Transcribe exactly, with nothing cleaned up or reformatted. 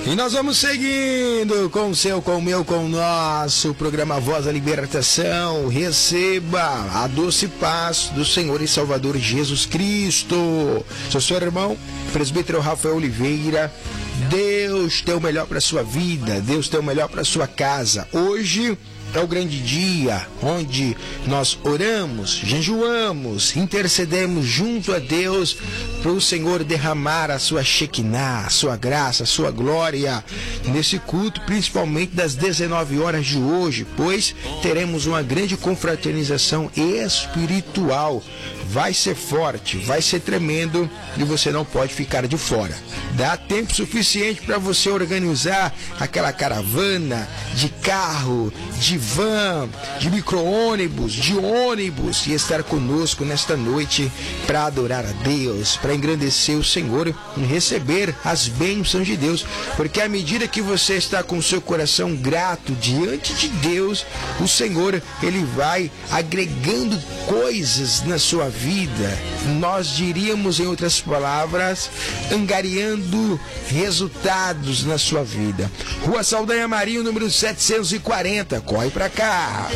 E nós vamos seguindo com o seu, com o meu, com o nosso programa Voz da Libertação. Receba a doce paz do Senhor e Salvador Jesus Cristo. Sou seu irmão, presbítero Rafael Oliveira. Deus tem o melhor para sua vida, Deus tem o melhor para sua casa. Hoje é o grande dia onde nós oramos, jejuamos, intercedemos junto a Deus para o Senhor derramar a sua Shekinah, a sua graça, a sua glória nesse culto, principalmente das dezenove horas de hoje, pois teremos uma grande confraternização espiritual. Vai ser forte, vai ser tremendo e você não pode ficar de fora. Dá tempo suficiente para você organizar aquela caravana de carro, de van, de micro-ônibus, de ônibus e estar conosco nesta noite para adorar a Deus, para engrandecer o Senhor e receber as bênçãos de Deus, porque à medida que você está com o seu coração grato diante de Deus, o Senhor, Ele vai agregando coisas na sua vida. Nós diríamos, em outras palavras, angariando resultados na sua vida. Rua Saldanha Marinho, número setecentos e quarenta, corre para cá.